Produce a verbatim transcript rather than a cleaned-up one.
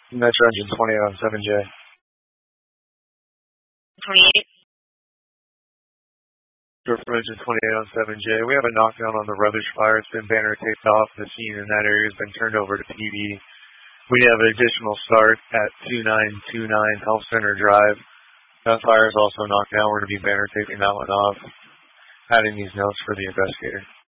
Metro Engine twenty-eight on seven J. twenty-eight. Metro Engine twenty-eight on seven J. We have a knockdown on the rubbish fire. It's been banner taped off. The scene in that area has been turned over to P D. We have an additional start at two nine two nine Health Center Drive. That fire is also knocked down. We're going to be banner taping that one off. Adding these notes for the investigator.